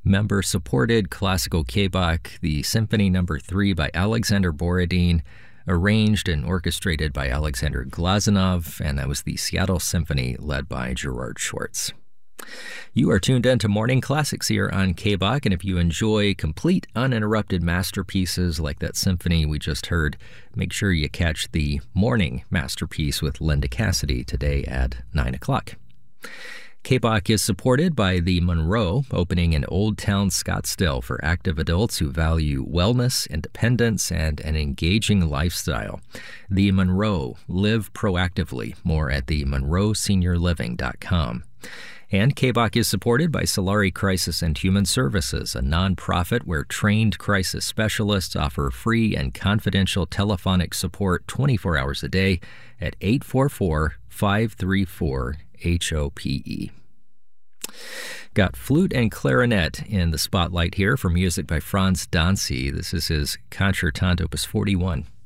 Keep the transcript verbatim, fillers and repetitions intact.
member-supported classical K-Bach, the Symphony Number three by Alexander Borodin, arranged and orchestrated by Alexander Glazunov, and that was the Seattle Symphony led by Gerard Schwartz. You are tuned in to Morning Classics here on K-Bach, and if you enjoy complete, uninterrupted masterpieces like that symphony we just heard, make sure you catch the Morning Masterpiece with Linda Cassidy today at nine o'clock. K-Bach is supported by the Monroe, opening in Old Town Scottsdale for active adults who value wellness, independence, and an engaging lifestyle. The Monroe, live proactively. More at the monroe senior living dot com. And K-Bach is supported by Solari Crisis and Human Services, a nonprofit where trained crisis specialists offer free and confidential telephonic support twenty-four hours a day at eight four four, five three four, H O P E. Got flute and clarinet in the spotlight here for music by Franz Dancy. This is his Concertante Opus forty-one.